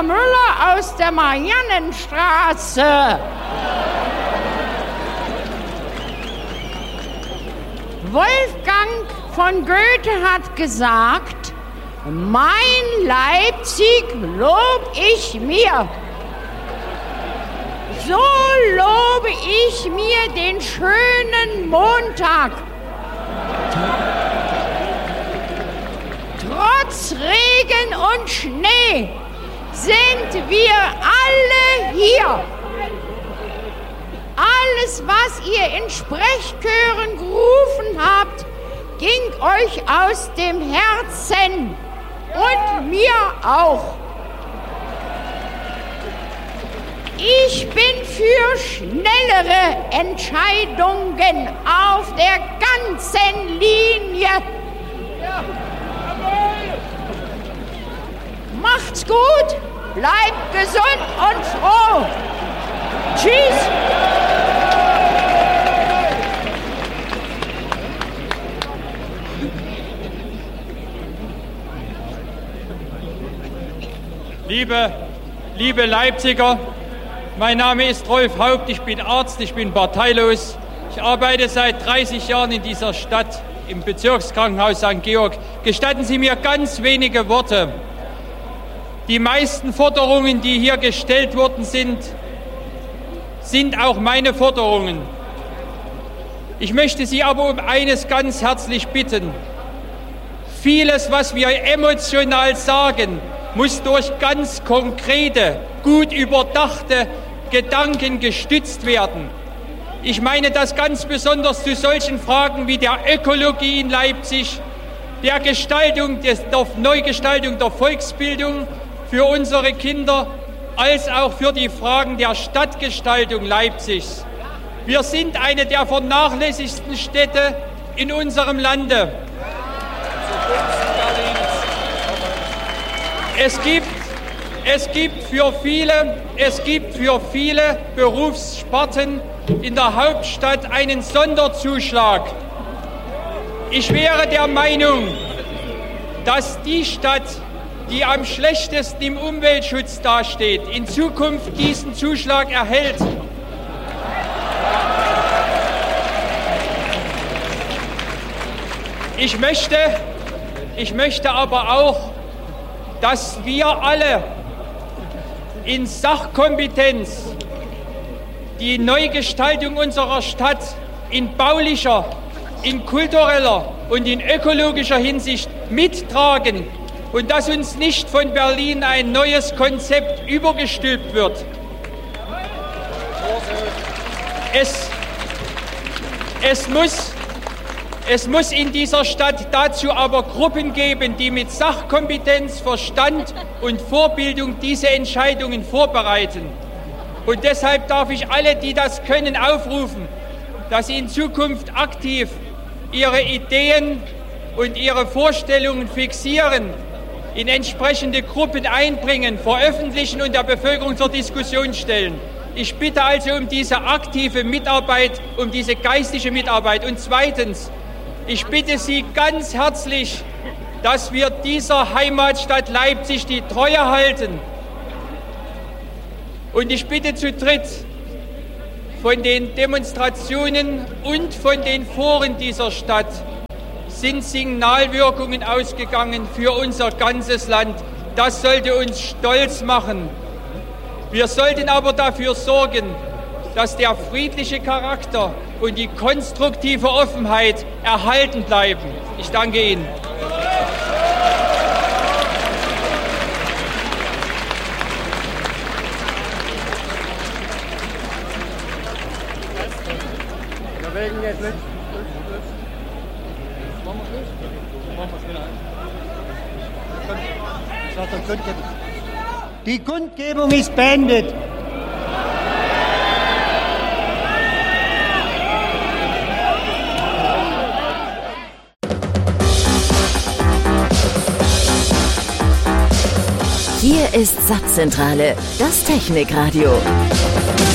Herr Müller aus der Mariannenstraße. Wolfgang von Goethe hat gesagt, mein Leipzig lob ich mir. So lobe ich mir den schönen Montag. Trotz Regen und Schnee sind wir alle hier. Alles, was ihr in Sprechchören gerufen habt, ging euch aus dem Herzen und mir auch. Ich bin für schnellere Entscheidungen auf der ganzen Linie. Macht's gut, bleibt gesund und froh. Tschüss. Liebe Leipziger, mein Name ist Rolf Haupt, ich bin Arzt, ich bin parteilos. Ich arbeite seit 30 Jahren in dieser Stadt im Bezirkskrankenhaus St. Georg. Gestatten Sie mir ganz wenige Worte. Die meisten Forderungen, die hier gestellt worden sind auch meine Forderungen. Ich möchte Sie aber um eines ganz herzlich bitten. Vieles, was wir emotional sagen, muss durch ganz konkrete, gut überdachte Gedanken gestützt werden. Ich meine das ganz besonders zu solchen Fragen wie der Ökologie in Leipzig, der Neugestaltung der Volksbildung für unsere Kinder, als auch für die Fragen der Stadtgestaltung Leipzigs. Wir sind eine der vernachlässigsten Städte in unserem Lande. Es gibt für viele Berufssparten in der Hauptstadt einen Sonderzuschlag. Ich wäre der Meinung, dass die Stadt, die am schlechtesten im Umweltschutz dasteht, in Zukunft diesen Zuschlag erhält. Ich möchte aber auch, dass wir alle in Sachkompetenz die Neugestaltung unserer Stadt in baulicher, in kultureller und in ökologischer Hinsicht mittragen und dass uns nicht von Berlin ein neues Konzept übergestülpt wird. Es muss in dieser Stadt dazu aber Gruppen geben, die mit Sachkompetenz, Verstand und Vorbildung diese Entscheidungen vorbereiten. Und deshalb darf ich alle, die das können, aufrufen, dass sie in Zukunft aktiv ihre Ideen und ihre Vorstellungen fixieren, in entsprechende Gruppen einbringen, veröffentlichen und der Bevölkerung zur Diskussion stellen. Ich bitte also um diese aktive Mitarbeit, um diese geistige Mitarbeit. Und zweitens, ich bitte Sie ganz herzlich, dass wir dieser Heimatstadt Leipzig die Treue halten. Und ich bitte zu dritt, von den Demonstrationen und von den Foren dieser Stadt sind Signalwirkungen ausgegangen für unser ganzes Land. Das sollte uns stolz machen. Wir sollten aber dafür sorgen, dass der friedliche Charakter und die konstruktive Offenheit erhalten bleiben. Ich danke Ihnen. Die Kundgebung ist beendet. Hier ist Satzzentrale, das Technikradio.